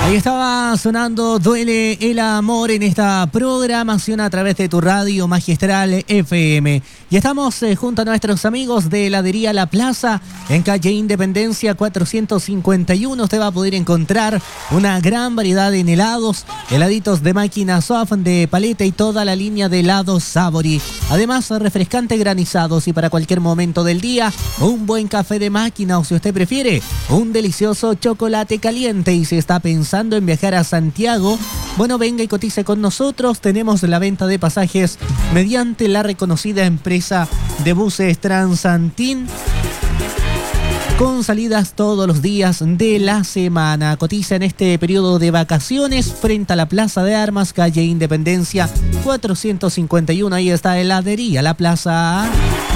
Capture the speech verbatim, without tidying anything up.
Ahí estaba sonando Duele el Amor en esta programación a través de tu radio magistral F M. Y estamos eh, junto a nuestros amigos de heladería La Plaza en calle Independencia cuatrocientos cincuenta y uno. Usted va a poder encontrar una gran variedad en helados, heladitos de máquina soft, de paleta y toda la línea de helados Sabori. Además, refrescante granizados y para cualquier momento del día, un buen café de máquina o si usted prefiere, un delicioso chocolate caliente. Y si está pensando en viajar a Santiago, bueno, venga y cotice con nosotros. Tenemos la venta de pasajes mediante la reconocida empresa de buses Transantin, con salidas todos los días de la semana. Cotiza en este periodo de vacaciones frente a la Plaza de Armas, calle Independencia cuatrocientos cincuenta y uno. Ahí está heladería La Plaza.